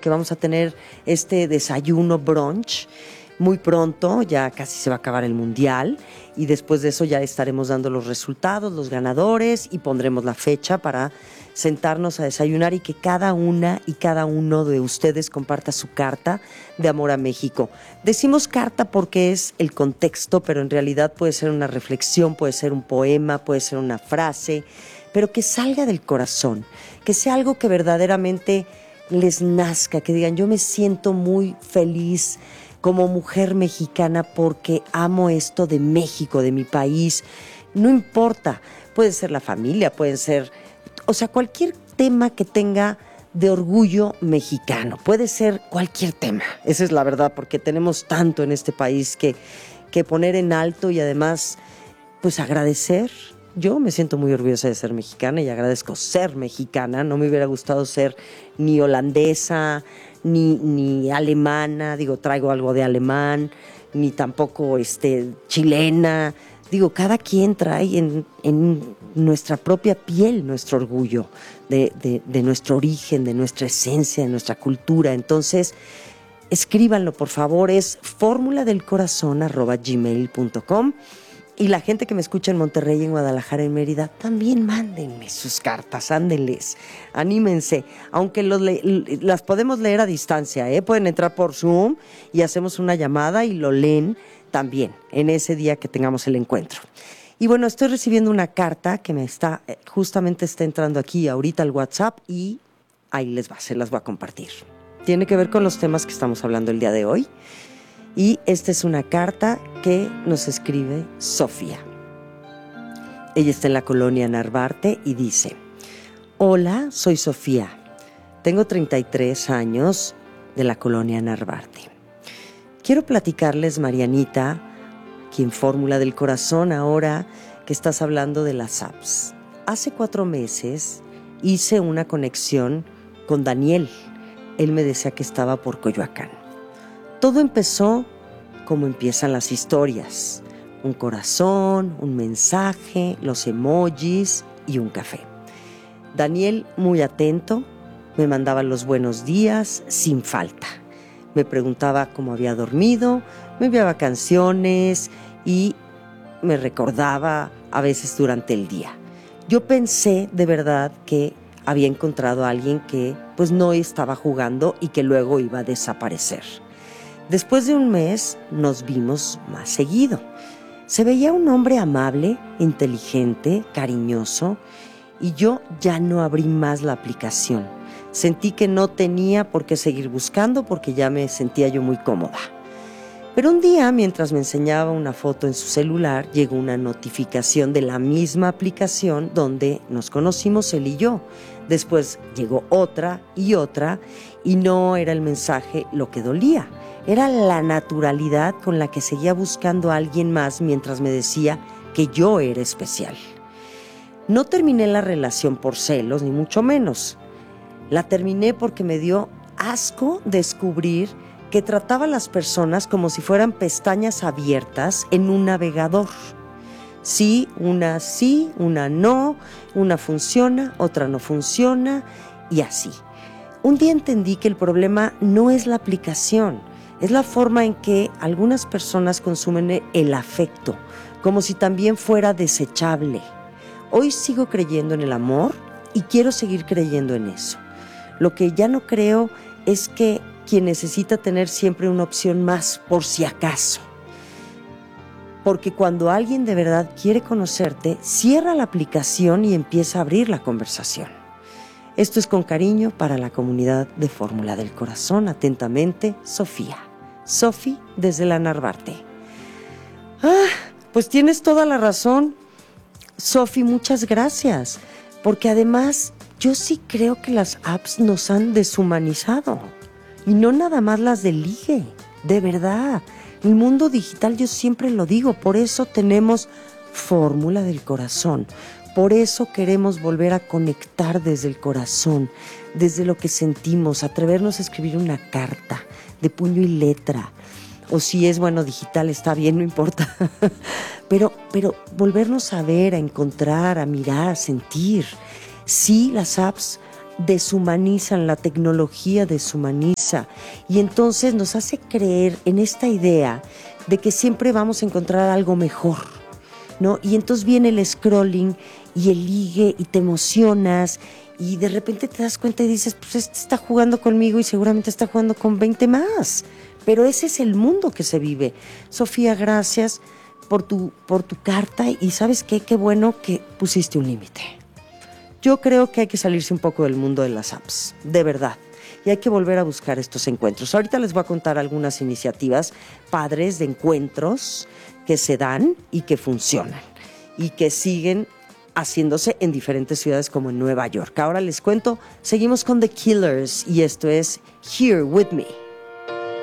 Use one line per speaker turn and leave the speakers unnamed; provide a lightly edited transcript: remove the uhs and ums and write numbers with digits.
que vamos a tener este desayuno brunch muy pronto, ya casi se va a acabar el mundial y después de eso ya estaremos dando los resultados, los ganadores y pondremos la fecha para sentarnos a desayunar y que cada una y cada uno de ustedes comparta su carta de amor a México. Decimos carta porque es el contexto, pero en realidad puede ser una reflexión, puede ser un poema, puede ser una frase, pero que salga del corazón, que sea algo que verdaderamente les nazca, que digan yo me siento muy feliz como mujer mexicana porque amo esto de México, de mi país. No importa, puede ser la familia, puede ser, o sea, cualquier tema que tenga de orgullo mexicano, puede ser cualquier tema, esa es la verdad, porque tenemos tanto en este país que poner en alto y además, pues agradecer. Yo me siento muy orgullosa de ser mexicana y agradezco ser mexicana, no me hubiera gustado ser ni holandesa, ni alemana, digo, traigo algo de alemán, ni tampoco chilena. Digo, cada quien trae en nuestra propia piel nuestro orgullo de nuestro origen, de nuestra esencia, de nuestra cultura. Entonces, escríbanlo, por favor, es formuladelcorazon@gmail.com. Y la gente que me escucha en Monterrey, en Guadalajara, en Mérida, también mándenme sus cartas, ándenles, anímense, aunque las podemos leer a distancia, pueden entrar por Zoom y hacemos una llamada y lo leen también en ese día que tengamos el encuentro. Y bueno, estoy recibiendo una carta que justamente está entrando aquí ahorita al WhatsApp y ahí les va, se las voy a compartir. Tiene que ver con los temas que estamos hablando el día de hoy. Y esta es una carta que nos escribe Sofía. Ella está en la colonia Narvarte y dice: hola, soy Sofía. Tengo 33 años de la colonia Narvarte. Quiero platicarles, Marianita, quien Fórmula del Corazón, ahora que estás hablando de las apps. Hace 4 meses hice una conexión con Daniel. Él me decía que estaba por Coyoacán. Todo empezó como empiezan las historias: un corazón, un mensaje, los emojis y un café. Daniel, muy atento, me mandaba los buenos días sin falta. Me preguntaba cómo había dormido, me enviaba canciones y me recordaba a veces durante el día. Yo pensé de verdad que había encontrado a alguien que pues no estaba jugando y que luego iba a desaparecer. Después de un mes nos vimos más seguido. Se veía un hombre amable, inteligente, cariñoso, y yo ya no abrí más la aplicación. Sentí que no tenía por qué seguir buscando porque ya me sentía yo muy cómoda. Pero un día, mientras me enseñaba una foto en su celular, llegó una notificación de la misma aplicación donde nos conocimos él y yo. Después llegó otra, y no era el mensaje lo que dolía. Era la naturalidad con la que seguía buscando a alguien más mientras me decía que yo era especial. No terminé la relación por celos, ni mucho menos. La terminé porque me dio asco descubrir que trataba a las personas como si fueran pestañas abiertas en un navegador. Sí, una no, una funciona, otra no funciona, y así. Un día entendí que el problema no es la aplicación, es la forma en que algunas personas consumen el afecto, como si también fuera desechable. Hoy sigo creyendo en el amor y quiero seguir creyendo en eso. Lo que ya no creo es que quien necesita tener siempre una opción más por si acaso. Porque cuando alguien de verdad quiere conocerte, cierra la aplicación y empieza a abrir la conversación. Esto es con cariño para la comunidad de Fórmula del Corazón. Atentamente, Sofía. Sofi, desde la Narvarte. Pues tienes toda la razón, Sofi, muchas gracias. Porque además, yo sí creo que las apps nos han deshumanizado. Y no nada más las de ligue, de verdad. El mundo digital, yo siempre lo digo, por eso tenemos Fórmula del Corazón. Por eso queremos volver a conectar desde el corazón, desde lo que sentimos, atrevernos a escribir una carta de puño y letra. O si es, digital está bien, no importa. Pero volvernos a ver, a encontrar, a mirar, a sentir. Sí, las apps deshumanizan, la tecnología deshumaniza risa. Y entonces nos hace creer en esta idea de que siempre vamos a encontrar algo mejor, ¿no? Y entonces viene el scrolling y el ligue y te emocionas y de repente te das cuenta y dices, pues este está jugando conmigo y seguramente está jugando con 20 más. Pero ese es el mundo que se vive. Sofía, gracias por tu carta y ¿sabes qué? Qué bueno que pusiste un límite. Yo creo que hay que salirse un poco del mundo de las apps, de verdad. Y hay que volver a buscar estos encuentros. Ahorita les voy a contar algunas iniciativas padres de encuentros que se dan y que funcionan y que siguen haciéndose en diferentes ciudades como en Nueva York. Ahora les cuento, seguimos con The Killers y esto es Here With Me.